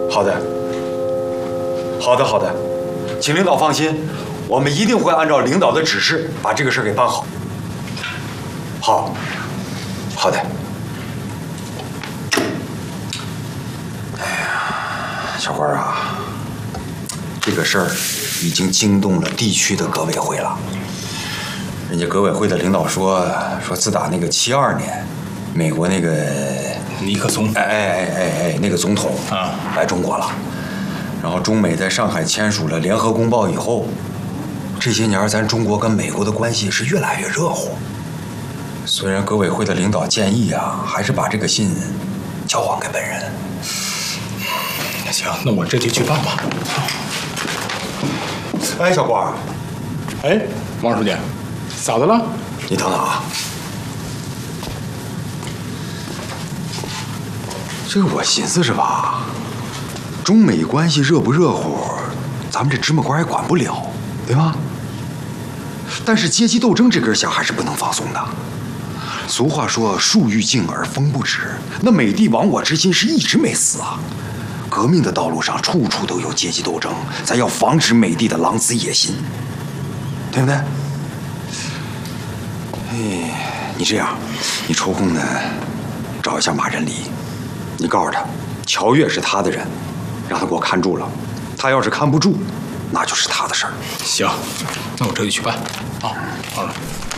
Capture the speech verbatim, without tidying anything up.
好的，好的，好的，请领导放心，我们一定会按照领导的指示把这个事儿给办好。好，好的。哎呀，小花啊，这个事儿已经惊动了地区的革委会了。人家革委会的领导说，说自打那个七二年，美国那个尼克松， 哎哎哎哎哎，那个总统啊来中国了，然后中美在上海签署了联合公报以后，这些年咱中国跟美国的关系是越来越热乎。虽然革委会的领导建议啊，还是把这个信交还给本人。 行，那我这就去办吧。 哎，小光， 哎，王书记，咋的了？ 你等等啊。这个我寻思着吧，中美关系热不热乎，咱们这芝麻官也管不了，对吧？但是阶级斗争这根弦还是不能放松的。俗话说树欲静而风不止，那美帝亡我之心是一直没死啊。革命的道路上处处都有阶级斗争，咱要防止美帝的狼子野心，对不对？哎，你这样，你抽空呢找一下马仁礼，你告诉他，乔越是他的人，让他给我看住了。他要是看不住，那就是他的事儿。 行，那我这就去办。啊，好了。